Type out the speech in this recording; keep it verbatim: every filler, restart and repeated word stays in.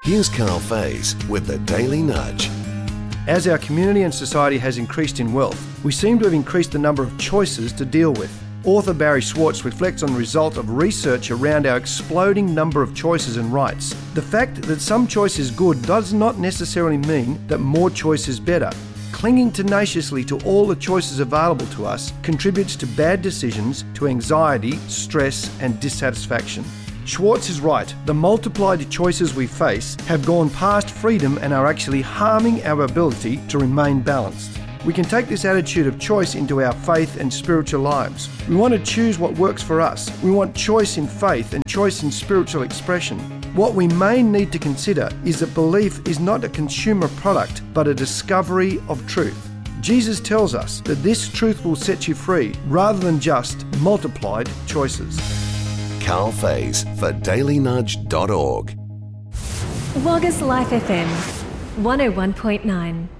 Here's Carl Faze with the Daily Nudge. As our community and society has increased in wealth, we seem to have increased the number of choices to deal with. Author Barry Schwartz reflects on the result of research around our exploding number of choices and rights. The fact that some choice is good does not necessarily mean that more choice is better. Clinging tenaciously to all the choices available to us contributes to bad decisions, to anxiety, stress, and dissatisfaction. Schwartz is right. The multiplied choices we face have gone past freedom and are actually harming our ability to remain balanced. We can take this attitude of choice into our faith and spiritual lives. We want to choose what works for us. We want choice in faith and choice in spiritual expression. What we may need to consider is that belief is not a consumer product, but a discovery of truth. Jesus tells us that this truth will set you free, rather than just multiplied choices. Carl Faze for daily nudge dot org. Wagga's Life F M, one oh one point nine.